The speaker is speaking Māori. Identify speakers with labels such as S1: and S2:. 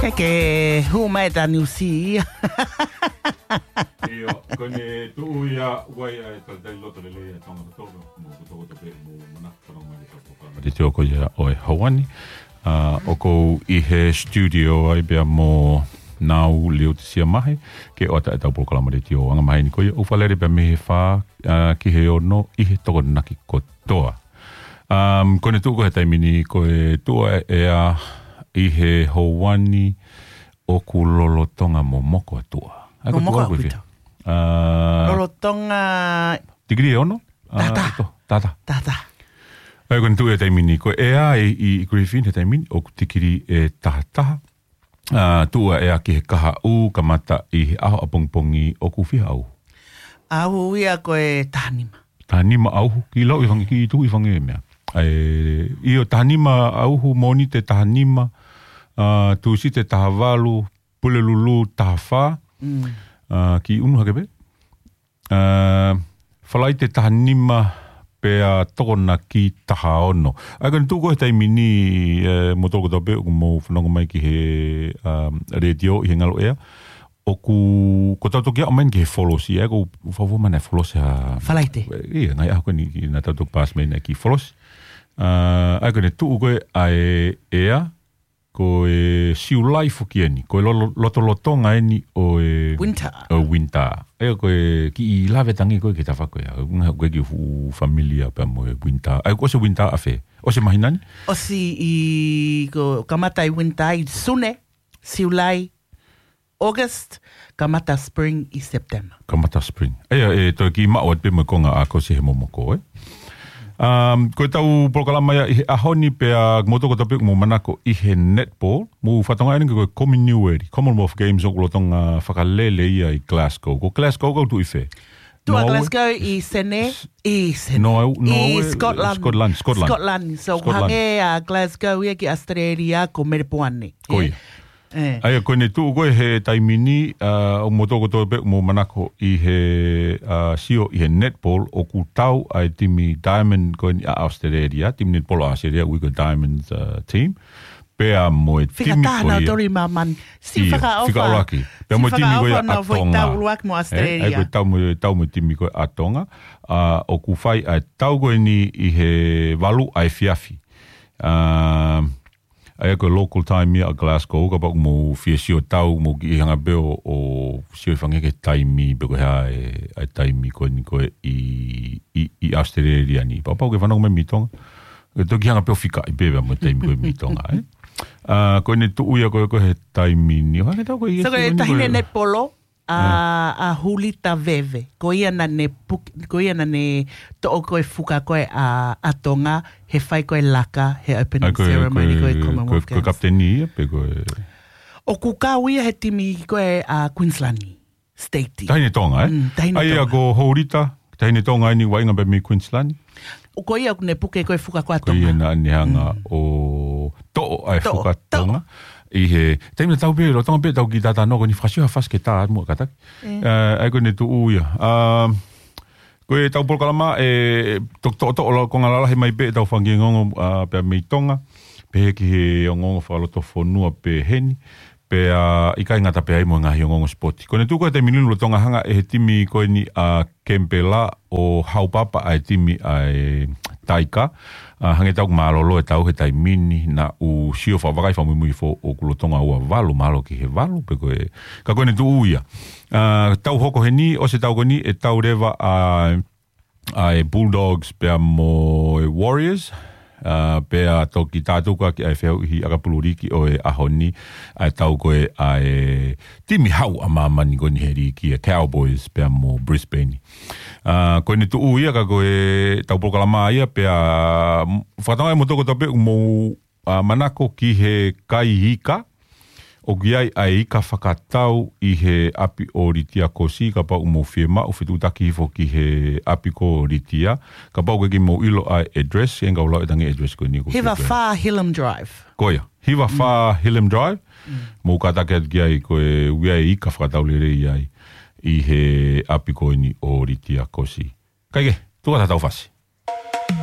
S1: Ke huma eta niusi.
S2: Io con tu ya wai tal dai loto le tonga to mo to pe mo na para mo ni to pa. Tio ko ya oi Hawani. O ko I he studio ai be mo nau leo te sia mahe ke o ta po kala mare tio anga mai ni ko o falere be me fa ki he ono I he to naki ko toa. Kone tu ko he taimini ko tua e a I he Hawani o ku lolotonga mo moko atua.
S1: Mo moko atua. Lolotonga...
S2: Tigiri ono?
S1: Tata.
S2: Ai kone tu e taimini ko e a I Griffin he taimini o tikiri e tata. Tua e a ki he kaha u kamata I he aho apongpongi o ku whiha au.
S1: Ahu ia ko e tahanima.
S2: Tahanima auhu. Ki lau I whangi ki tu I whangi e mea. Io tahanima auhu moni te tahanima. Tu si te tahavalu, pule lulu tahawha, ki unu hakepe. Whalai te tahanima pea tokona ki taha ono. Kone tu koe taimini mo toko tope, mo whanonga mai ki he radio I he ngalo ea. Ko tau toki a main ki he folosi, ko whawho mana folosi ha...
S1: Whalai te?
S2: Ia, ngai ako ni na tau toki paas mei na ki folosi. Kone tu koe ai ea, ko e siu lai fuki eni, ko e lotonga eni o e...
S1: Winter.
S2: O winter. Ko e ki I lawe tangi koe ki tawhako ea. Unga koe ki hu familia pa mo e winter. Ko se winter a whe? O se mahinani?
S1: O si I ko kamata I winter I sune, siu lai, August, kamata spring I September.
S2: Kamata spring. Toi ki mao at pe mo konga a ko se he momoko, Ko tau prokalama ia I he ahoni pea motoko tape mo manako I he netball. Mo whatonga ene ko Commonwealth Games o kulotonga whakalele ia I Glasgow. Ko Glasgow kau tu I whe?
S1: Tua Glasgow I Sene. I Scotland. So hange a Glasgow ia ki Australia ko Merepoane.
S2: Koia. Aia koe tu koe he taimini o motoko tope mo manako I he sio I he netball o ku tau ai timi Diamond koe ni a Australia, timi netball a Australia, we go Diamond team. Pea mo e timi koe...
S1: Whika tāna o tori maman. Si whakaofa.
S2: Whikaoraki. Pea mo timi koe a Tonga.
S1: Tau luak mo Australia.
S2: Ai koe tau mo timi koe a Tonga. O ku whai ai tau koe ni I he walu ai whiawhi. Ai ko local time ia a Glasgow ka pa mo fia sio tau mo ki hanga beo o sio whangeke taimi beko hea ai taimi ko ni ko I Australia ni pa ke whanau me mitonga to ki hanga beo fika I bebe mo taimi ko mitonga ko ni tu uia ko he taimi ni ha ke tau ko
S1: so ko tahine net polo a hulita veve ko ia na ne to o koe fuka koe a Tonga he whai koe laka he opening ceremony koe Commonwealth Games
S2: ko kapteni ia pe koe
S1: o kukau ia he timi koe a Queensland State
S2: tahine Tonga ai a ko hourita tahine Tonga ni wainga pe mi Queensland
S1: o ko ia ne puke koe fuka koe a
S2: ko
S1: Tonga
S2: ia na ni hanga o to ai fuka Tonga I he taimina tau pe tonga pe tau ki tata no ko ni frasio ha fas ke ta mo katak ai ko ne tu uia ko e tau polkalama to lo ko ngala he mai pe tau fangi ngongo pe me tonga pe ki he ngongo fa lo to fonua pe heni pe I kai ngata pe ai mo nga ngongo sport ko ne tu ko te minunu lo tonga hanga e timi ko ni a Kempela o haupapa ai timi ai taika hange tau malolo e tau he tai mini na u sio fa vakai fa mui fo o kulotonga ua valu malo ki he valu pe ko e ka ko ne tu uia tau hoko he ni o se tau ko ni e tau reva ai Bulldogs pe mo Warriors pe toki tatuka ki ai feu hi akapuluriki o e ahoni ai tau ko e ai timi hau amama ni ko ni heri ki Cowboys pe mo Brisbane ko ni tu uia ka ko e tau pokalama ia pe whatanga mo toko tape mo manako ki he kai hika o giai ai ka whakatau I he api o ritia kosi ka pa umo whiema o whetutaki hifo ki he api ko ritia ka pa uke ki mo ilo ai address enga ulau e tangi address ko ni ko
S1: Hiva Wha Hillam Drive
S2: koia Hiva Wha Hillam Drive mo katake at giai ko e uiai I ka whakatau lere iai I he api ko ni o ritia kosi kaike, tuka tatau fasi